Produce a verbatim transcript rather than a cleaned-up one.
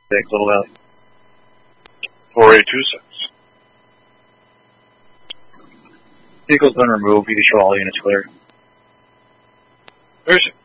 Six, Little Valley. four eight two six. Vehicle's been removed. You can show all units clear. There's